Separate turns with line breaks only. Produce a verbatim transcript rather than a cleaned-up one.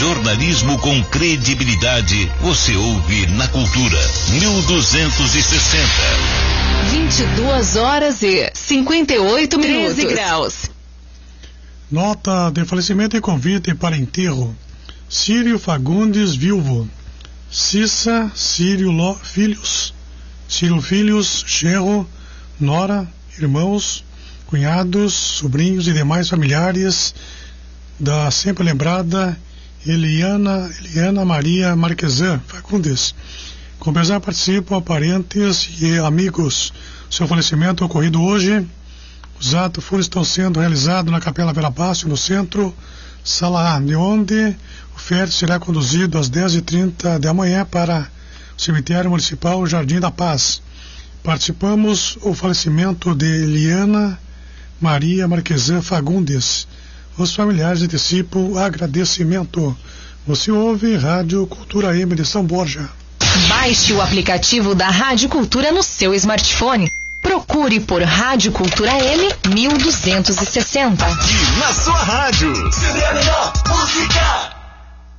Jornalismo com credibilidade, você ouve na Cultura. mil duzentos e sessenta.
vinte e duas horas e cinquenta e oito minutos. treze graus.
Nota de falecimento e convite para enterro. Círio Fagundes, viúvo. Cissa Círio Ló, filhos. Círio Filhos, genro, nora, irmãos, cunhados, sobrinhos e demais familiares da sempre lembrada Eliana, Eliana Maria Marquesan Fagundes. Com pesar participam parentes e amigos. Seu falecimento ocorrido hoje. Os atos fúnebres estão sendo realizados na Capela Vera Bácio, no centro, Sala A, de onde o féretro será conduzido às dez e trinta da manhã para o cemitério municipal Jardim da Paz. Participamos o falecimento de Eliana Maria Marquesan Fagundes. Os familiares antecipam agradecimento. Você ouve Rádio Cultura M de São Borja.
Baixe o aplicativo da Rádio Cultura no seu smartphone. Procure por Rádio Cultura M mil duzentos e sessenta.
E na sua rádio. C D L A Música.